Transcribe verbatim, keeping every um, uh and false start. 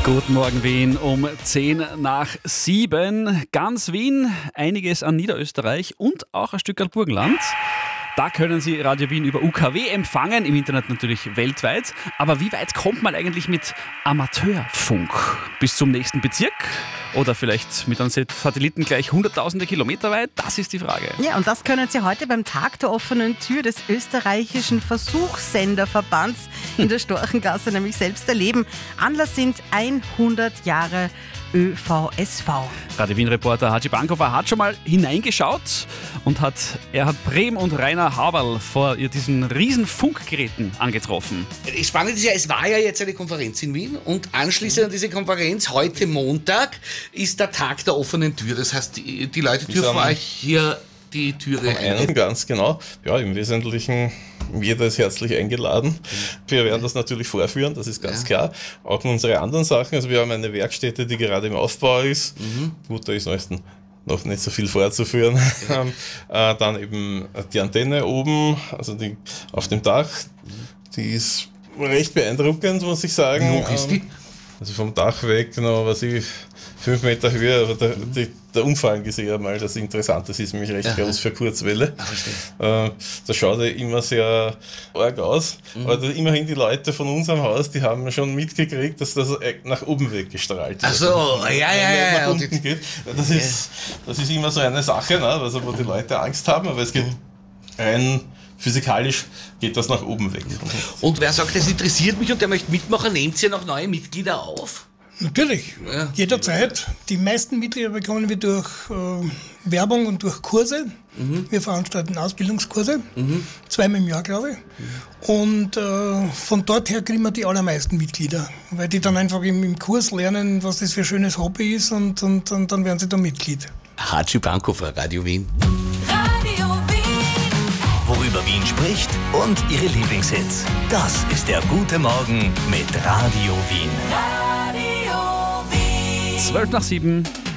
Guten Morgen Wien um zehn nach sieben. Ganz Wien, einiges an Niederösterreich und auch ein Stück Burgenland. Da können Sie Radio Wien über U K W empfangen, im Internet natürlich weltweit. Aber wie weit kommt man eigentlich mit Amateurfunk? Bis zum nächsten Bezirk? Oder vielleicht mit einem Satelliten gleich hunderttausende Kilometer weit? Das ist die Frage. Ja, und das können Sie heute beim Tag der offenen Tür des österreichischen Versuchssenderverbands in der Storchengasse nämlich selbst erleben. Anlass sind hundert Jahre Ö V S V. Radio Wien-Reporter Haji Bankhofer hat schon mal hineingeschaut und hat Erhard Brehm und Rainer Haberl vor diesen riesen Funkgeräten angetroffen. Spannend ist ja, es war ja jetzt eine Konferenz in Wien und anschließend an diese Konferenz, heute Montag, ist der Tag der offenen Tür. Das heißt, die, die Leute dürfen euch hier die Türe ein. Ganz genau. Ja, im Wesentlichen, jeder ist herzlich eingeladen. Wir werden das natürlich vorführen, das ist ganz ja. klar. Auch unsere anderen Sachen. Also wir haben eine Werkstätte, die gerade im Aufbau ist. Mhm. Gut, da ist meistens noch nicht so viel vorzuführen. Ja. äh, dann eben die Antenne oben, also die auf dem Dach. Die ist recht beeindruckend, muss ich sagen. Wie hoch ist die? Also vom Dach weg, noch, was ich, fünf Meter Höhe, aber der, die, der Umfang ist eher mal das Interessante. Das ist nämlich recht Aha. groß für Kurzwelle. Äh, das schaut ja immer sehr arg aus. Mhm. Aber das, immerhin die Leute von unserem Haus, die haben schon mitgekriegt, dass das nach oben weggestrahlt wird. Ach so, ja, ja, ja. Nach unten geht. Das ist, das ist immer so eine Sache, ne? Also, wo die Leute Angst haben, aber es geht rein physikalisch geht das nach oben weg. Und wer sagt, das interessiert mich und der möchte mitmachen, nehmt ihr noch neue Mitglieder auf? Natürlich, ja. Jederzeit. Die meisten Mitglieder bekommen wir durch äh, Werbung und durch Kurse. Mhm. Wir veranstalten Ausbildungskurse, mhm. zweimal im Jahr, glaube ich. Mhm. Und äh, von dort her kriegen wir die allermeisten Mitglieder, weil die dann einfach im, im Kurs lernen, was das für ein schönes Hobby ist und, und, und dann werden sie dann Mitglied. Haji Bankhofer, Radio Wien. Radio Wien. Worüber Wien spricht und ihre Lieblingshits. Das ist der Gute Morgen mit Radio Wien. zwölf nach sieben.